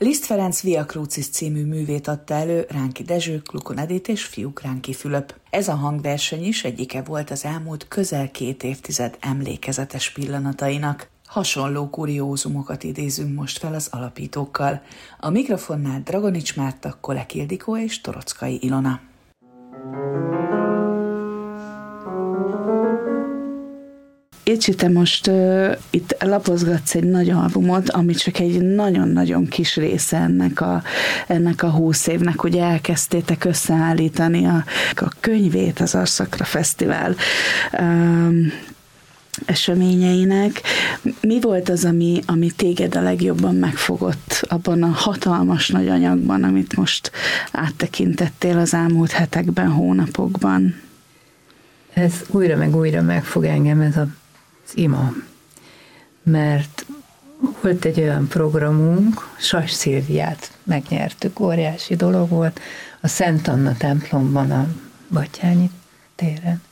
Liszt Ferenc Via Crucis című művét adta elő Ránki Dezső, Klukon Edith és fiúk Ránki Fülöp. Ez a hangverseny is egyike volt az elmúlt közel 2 évtized emlékezetes pillanatainak. Hasonló kuriózumokat idézünk most fel az alapítókkal. A mikrofonnál Dragonics Márta, Kolek Ildikó és Torockai Ilona. Écsi, te most itt lapozgatsz egy nagy albumot, ami csak egy nagyon-nagyon kis része ennek a 20 évnek. Ugye elkezdtétek összeállítani a könyvét az Arszakra Fesztivál eseményeinek. Mi volt az, ami téged a legjobban megfogott abban a hatalmas nagy anyagban, amit most áttekintettél az elmúlt hetekben, hónapokban? Ez újra meg újra megfog engem, ez az ima. Mert volt egy olyan programunk, Sas Szilviát megnyertük, óriási dolog volt, a Szent Anna templomban, a Batthyány téren.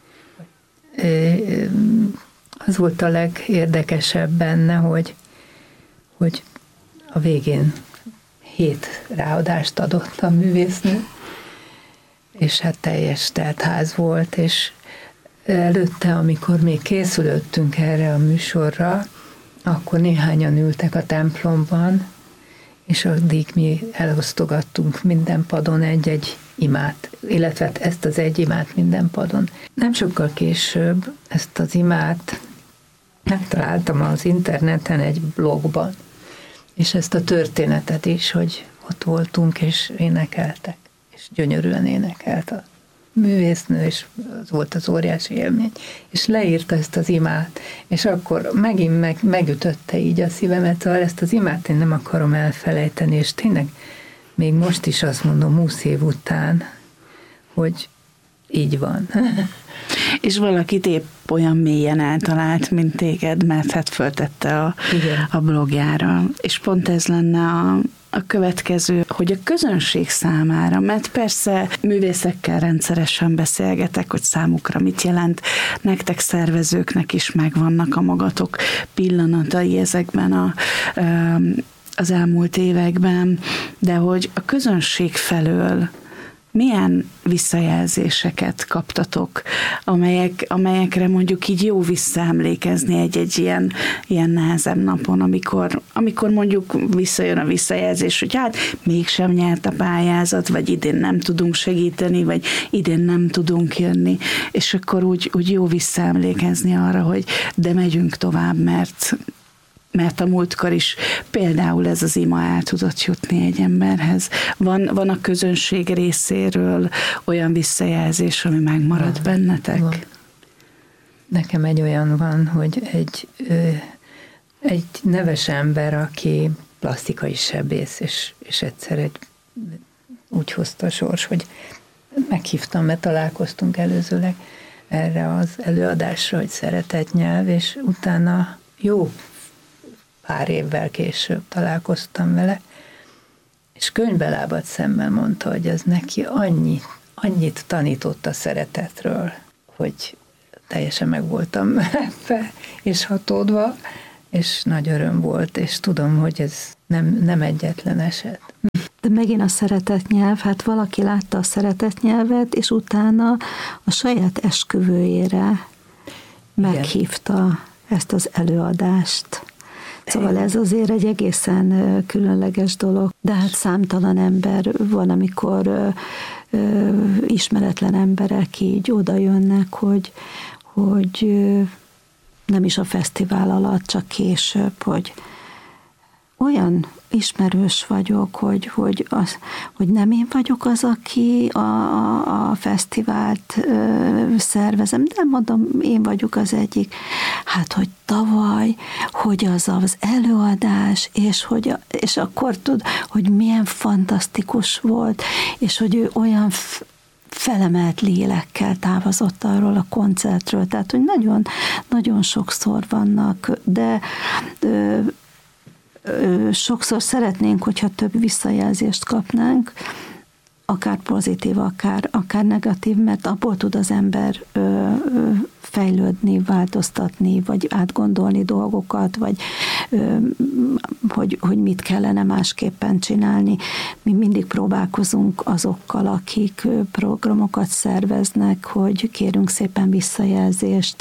Az volt a legérdekesebb benne, hogy a végén 7 ráadást adott a művésznő, és hát teljes teltház volt, és előtte, amikor még készülöttünk erre a műsorra, akkor néhányan ültek a templomban, és addig mi elosztogattunk minden padon egy-egy imát, illetve ezt az egy imát minden padon. Nem sokkal később ezt az imát megtaláltam az interneten egy blogban, és ezt a történetet is, hogy ott voltunk, és énekeltek, és gyönyörűen énekelt a művésznő, és az volt az óriási élmény, és leírta ezt az imát, és akkor megint megütötte így a szívemet, szóval ezt az imát én nem akarom elfelejteni, és tényleg még most is azt mondom, 20 év után, hogy így van. És valakit épp olyan mélyen eltalált, mint téged, mert hát föltette a blogjára. És pont ez lenne a következő, hogy a közönség számára, mert persze művészekkel rendszeresen beszélgetek, hogy számukra mit jelent, nektek szervezőknek is megvannak a magatok pillanatai ezekben az elmúlt években, de hogy a közönség felől milyen visszajelzéseket kaptatok, amelyekre mondjuk így jó visszaemlékezni egy ilyen nehezebb napon, amikor mondjuk visszajön a visszajelzés, hogy hát mégsem nyert a pályázat, vagy idén nem tudunk segíteni, vagy idén nem tudunk jönni, és akkor úgy jó visszaemlékezni arra, hogy de megyünk tovább, mert a múltkor is például ez az ima el tudott jutni egy emberhez. Van a közönség részéről olyan visszajelzés, ami megmarad bennetek? Van. Nekem egy olyan van, hogy egy neves ember, aki plastikai sebész, és egyszer úgy hozta a sors, hogy meghívtam, mert találkoztunk előzőleg erre az előadásra, hogy szeretetnyelv, és utána jó pár évvel később találkoztam vele, és könyvbe lábadt szemmel mondta, hogy ez neki annyit tanított a szeretetről, hogy teljesen meg voltam és hatódva, és nagy öröm volt, és tudom, hogy ez nem egyetlen eset. De megint a szeretetnyelv, hát valaki látta a szeretetnyelvet, és utána a saját esküvőjére meghívta ezt az előadást. Szóval ez azért egy egészen különleges dolog, de hát számtalan ember van, amikor ismeretlen emberek így oda jönnek, hogy nem is a fesztivál alatt, csak később, hogy olyan ismerős vagyok, hogy nem én vagyok az, aki a fesztivált szervezem, de mondom, én vagyok az egyik. Hát, hogy tavaly, hogy az előadás, és akkor tud, hogy milyen fantasztikus volt, és hogy ő olyan felemelt lélekkel távozott arról a koncertről. Tehát, hogy nagyon, nagyon sokszor vannak, de sokszor szeretnénk, hogyha több visszajelzést kapnánk, akár pozitív, akár negatív, mert abból tud az ember fejlődni, változtatni, vagy átgondolni dolgokat, vagy hogy mit kellene másképpen csinálni. Mi mindig próbálkozunk azokkal, akik programokat szerveznek, hogy kérünk szépen visszajelzést,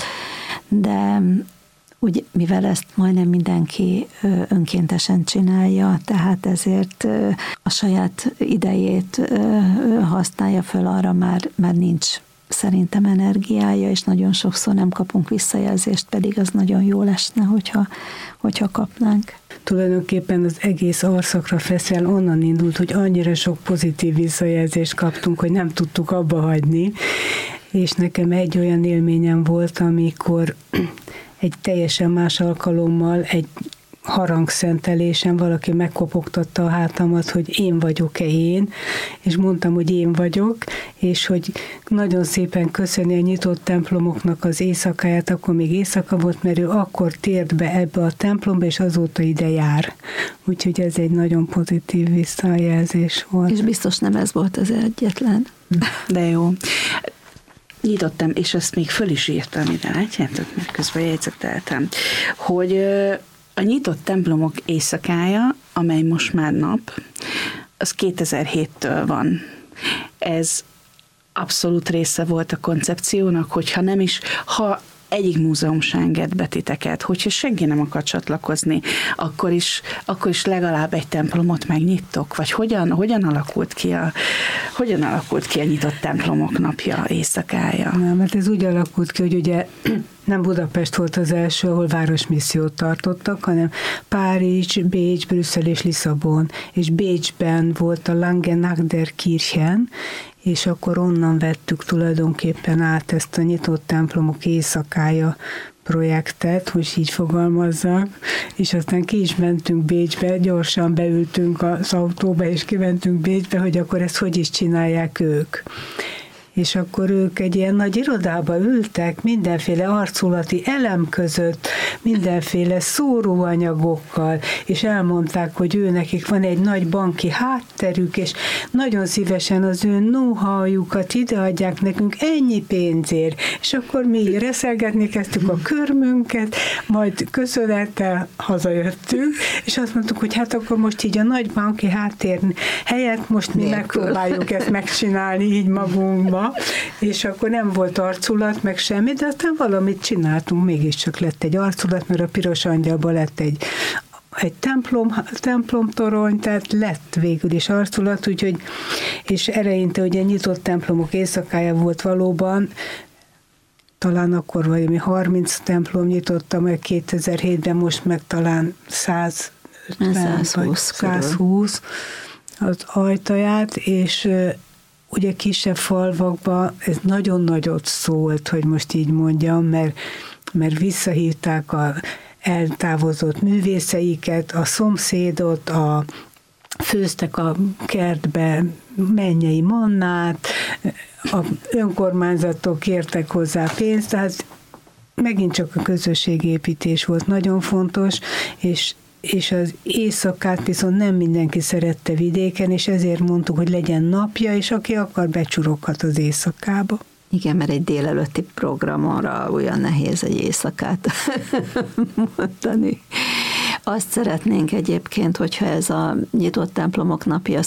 de úgy, mivel ezt majdnem mindenki önkéntesen csinálja, tehát ezért a saját idejét használja föl, arra már nincs szerintem energiája, és nagyon sokszor nem kapunk visszajelzést, pedig az nagyon jó lesne, hogyha kapnánk. Tulajdonképpen az egész Arszakra Fesztivál onnan indult, hogy annyira sok pozitív visszajelzést kaptunk, hogy nem tudtuk abba hagyni, és nekem egy olyan élményem volt, amikor egy teljesen más alkalommal, egy harangszentelésen valaki megkopogtatta a hátamat, hogy én vagyok-e én, és mondtam, hogy én vagyok, és hogy nagyon szépen köszöni a nyitott templomoknak az éjszakáját, akkor még éjszaka volt, mert ő akkor tért be ebbe a templomba, és azóta ide jár. Úgyhogy ez egy nagyon pozitív visszajelzés volt. És biztos nem ez volt az egyetlen. De jó. Nyitottam, és ezt még föl is írtam ide, látjátok, mert közben jegyzeteltem, hogy a nyitott templomok éjszakája, amely most már nap, az 2007-től van. Ez abszolút része volt a koncepciónak, hogyha nem is, ha egyik múzeum se enged be titeket, hogyha senki nem akar csatlakozni, akkor is legalább egy templomot megnyittok, vagy hogyan alakult ki a nyitott templomok napja, éjszakája? Nem, mert ez úgy alakult ki, hogy ugye nem Budapest volt az első, ahol városmissziót tartottak, hanem Párizs, Bécs, Brüsszel és Lisszabon, és Bécsben volt a Langenack der Kirchen, és akkor onnan vettük tulajdonképpen át ezt a nyitott templomok éjszakája projektet, hogy így fogalmazzak, és aztán ki is mentünk Bécsbe, gyorsan beültünk az autóba, és kimentünk Bécsbe, hogy akkor ezt hogy is csinálják ők. És akkor ők egy ilyen nagy irodába ültek, mindenféle arculati elem között, mindenféle szóróanyagokkal, és elmondták, hogy nekik van egy nagy banki hátterük, és nagyon szívesen az ő know-howjukat ideadják nekünk ennyi pénzért. És akkor mi reszelgetni kezdtük a körmünket, majd köszönettel hazajöttünk, és azt mondtuk, hogy hát akkor most így a nagy banki háttér helyett most mi megpróbáljuk ezt megcsinálni így magunkba, és akkor nem volt arculat, meg semmi, de aztán valamit csináltunk, mégiscsak lett egy arculat, mert a Piros Angyalban lett egy templomtorony, tehát lett végül is arculat, úgyhogy, és eleinte ugye nyitott templomok éjszakája volt valóban, talán akkor valami 30 templom nyitotta meg 2007-ben, most meg talán 120 az ajtaját, és ugye kisebb falvakban ez nagyon nagyot szólt, hogy most így mondjam, mert visszahívták a eltávozott művészeiket, a szomszédot, főztek a kertbe mennyei mannát, a önkormányzatok kértek hozzá pénzt, tehát megint csak a közösségépítés volt nagyon fontos, és az éjszakát viszont nem mindenki szerette vidéken, és ezért mondtuk, hogy legyen napja, és aki akar, becsuroghat az éjszakába. Igen, mert egy délelőtti programra olyan nehéz egy éjszakát mondani. Azt szeretnénk egyébként, hogyha ez a nyitott templomok napja